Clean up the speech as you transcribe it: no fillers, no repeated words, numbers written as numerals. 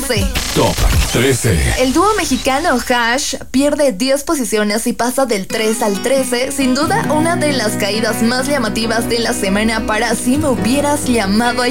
13. Top 13. El dúo mexicano Hash pierde 10 posiciones y pasa del 3 al 13. Sin duda, una de las caídas más llamativas de la semana para Si me hubieras llamado